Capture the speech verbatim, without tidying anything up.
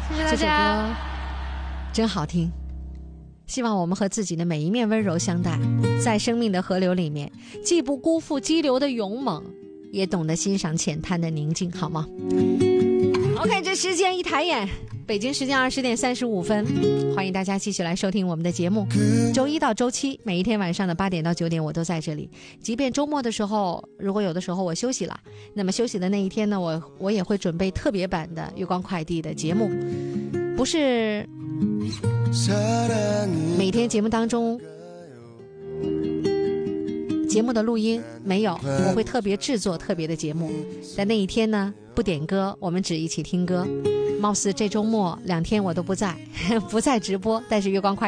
谢谢大家。这首歌真好听，希望我们和自己的每一面温柔相待，在生命的河流里面，既不辜负激流的勇猛，也懂得欣赏浅滩的宁静，好吗？ OK， 这时间一抬眼，北京时间二十点三十五分，欢迎大家继续来收听我们的节目。周一到周七，每一天晚上的八点到九点，我都在这里。即便周末的时候，如果有的时候我休息了，那么休息的那一天呢，我我也会准备特别版的月光快递的节目，不是每天节目当中。节目的录音没有，我会特别制作特别的节目，但那一天呢不点歌，我们只一起听歌。貌似这周末两天我都不在不在直播，但是月光快